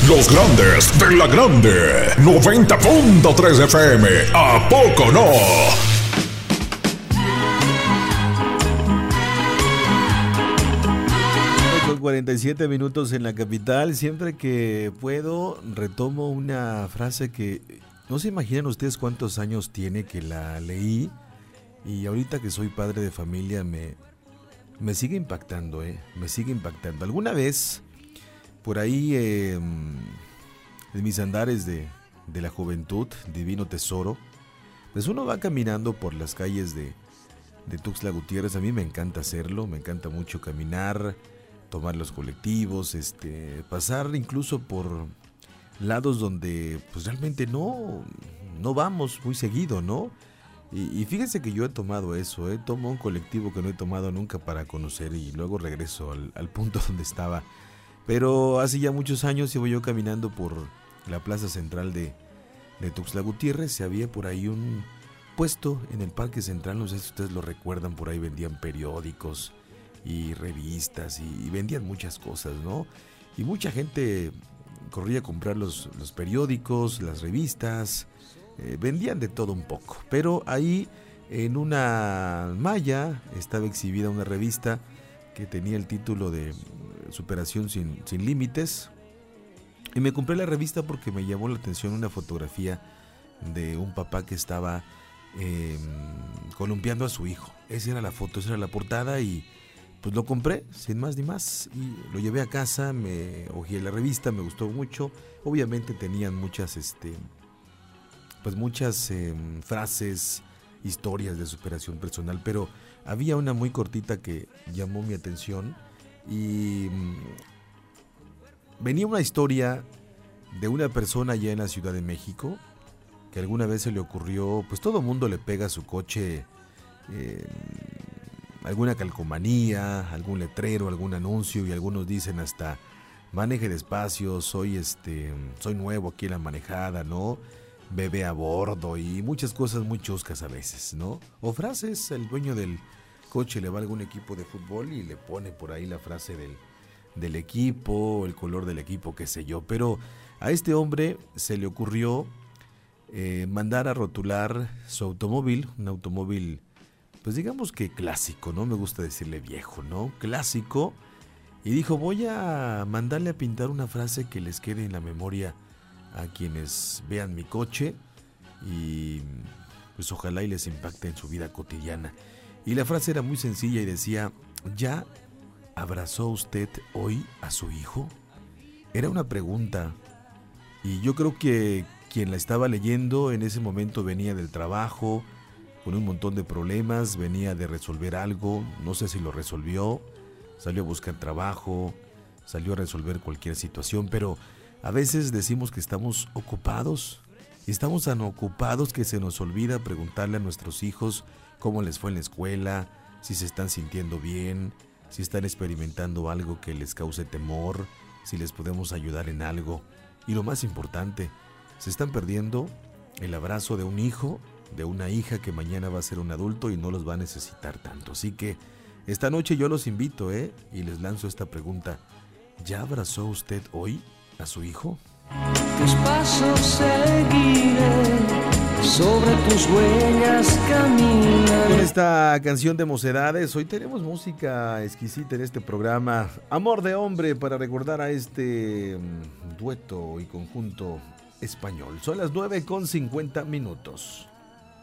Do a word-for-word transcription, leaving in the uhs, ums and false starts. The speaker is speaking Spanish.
Los grandes de la grande. noventa punto tres F M. ¿A poco no? cuarenta y siete minutos en la capital. Siempre que puedo retomo una frase que no se imaginan ustedes cuántos años tiene que la leí, y ahorita que soy padre de familia me, me sigue impactando, ¿eh? me sigue impactando. Alguna vez por ahí eh, en mis andares de, de la juventud, divino tesoro, pues uno va caminando por las calles de, de Tuxtla Gutiérrez. A mí me encanta hacerlo, me encanta mucho caminar, tomar los colectivos, este, pasar incluso por lados donde pues realmente no, no vamos muy seguido, ¿no? Y, y fíjense que yo he tomado eso, ¿eh? Tomo un colectivo que no he tomado nunca para conocer y luego regreso al, al punto donde estaba. Pero hace ya muchos años iba yo caminando por la plaza central de, de Tuxtla Gutiérrez. Había por ahí un puesto en el Parque Central, no sé si ustedes lo recuerdan, por ahí vendían periódicos y revistas y, y vendían muchas cosas, ¿no? Y mucha gente corría a comprar los, los periódicos, las revistas, eh, vendían de todo un poco. Pero ahí en una malla estaba exhibida una revista que tenía el título de Superación sin, sin Límites, y me compré la revista porque me llamó la atención una fotografía de un papá que estaba eh, columpiando a su hijo. Esa era la foto, esa era la portada, y pues lo compré, sin más ni más, y lo llevé a casa, me hojeé la revista, me gustó mucho. Obviamente tenían muchas, este, pues muchas eh, frases, historias de superación personal, pero había una muy cortita que llamó mi atención, y mmm, venía una historia de una persona allá en la Ciudad de México, que alguna vez se le ocurrió, pues todo mundo le pega a su coche eh, alguna calcomanía, algún letrero, algún anuncio, y algunos dicen hasta maneje despacio, soy este, soy nuevo aquí en la manejada, ¿no? Bebé a bordo, y muchas cosas muy chuscas a veces, ¿no? O frases, el dueño del coche le va a algún equipo de fútbol y le pone por ahí la frase del, del equipo, el color del equipo, qué sé yo. Pero a este hombre se le ocurrió eh, mandar a rotular su automóvil, un automóvil pues digamos que clásico, no me gusta decirle viejo, ¿no? Clásico. Y dijo, voy a mandarle a pintar una frase que les quede en la memoria a quienes vean mi coche, y pues ojalá y les impacte en su vida cotidiana. Y la frase era muy sencilla y decía, ¿ya abrazó usted hoy a su hijo? Era una pregunta, y yo creo que quien la estaba leyendo en ese momento venía del trabajo, con un montón de problemas, venía de resolver algo, no sé si lo resolvió, salió a buscar trabajo, salió a resolver cualquier situación, pero a veces decimos que estamos ocupados, y estamos tan ocupados que se nos olvida preguntarle a nuestros hijos cómo les fue en la escuela, si se están sintiendo bien, si están experimentando algo que les cause temor, si les podemos ayudar en algo. Y lo más importante, se están perdiendo el abrazo de un hijo, de una hija que mañana va a ser un adulto y no los va a necesitar tanto. Así que esta noche yo los invito, ¿eh? Y les lanzo esta pregunta. ¿Ya abrazó usted hoy a su hijo? Tus pasos seguiré, sobre tus huellas caminar. Con esta canción de Mocedades, hoy tenemos música exquisita en este programa. Amor de hombre, para recordar a este dueto y conjunto español. Son las nueve con cincuenta minutos.